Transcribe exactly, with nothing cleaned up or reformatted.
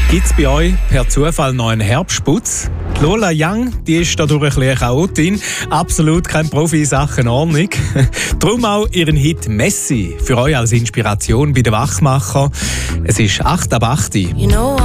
Gibt es bei euch per Zufall noch einen Herbstputz? Lola Young, die ist dadurch ein bisschen Chaotin. Absolut kein Profi in Sachen Ordnung. Darum auch ihren Hit «Messi» für euch als Inspiration bei den Wachmacher. Es ist acht ab acht. You know